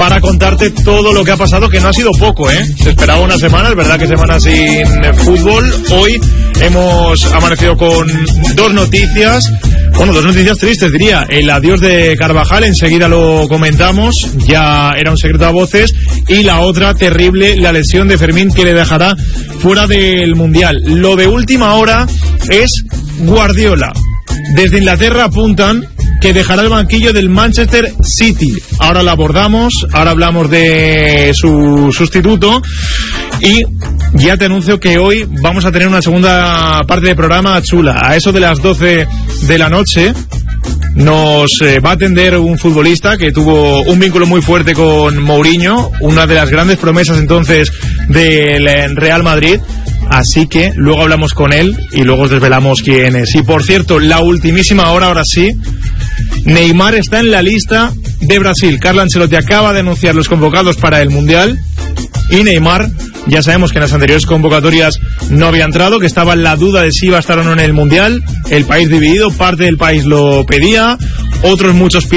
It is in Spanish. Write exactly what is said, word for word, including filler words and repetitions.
para contarte todo lo que ha pasado, que no ha sido poco, ¿eh? Se esperaba una semana, es verdad que semana sin fútbol. Hoy hemos amanecido con dos noticias, bueno, dos noticias tristes, diría. El adiós de Carvajal, enseguida lo comentamos, ya era un secreto a voces. Y la otra terrible, la lesión de Fermín, que le dejará fuera del Mundial. Lo de última hora es Guardiola. Desde Inglaterra apuntan que dejará el banquillo del Manchester City. Ahora lo abordamos, ahora hablamos de su sustituto. Y ya te anuncio que hoy vamos a tener una segunda parte de programa chula. A eso de las doce de la noche nos eh, va a atender un futbolista que tuvo un vínculo muy fuerte con Mourinho, una de las grandes promesas entonces del Real Madrid. Así que luego hablamos con él y luego os desvelamos quién es. Y por cierto, la ultimísima hora, ahora sí, Neymar está en la lista de Brasil. Carlo Ancelotti acaba de anunciar los convocados para el Mundial. Y Neymar, ya sabemos que en las anteriores convocatorias no había entrado, que estaba en la duda de si iba a estar o no en el Mundial. El país dividido, parte del país lo pedía, otros muchos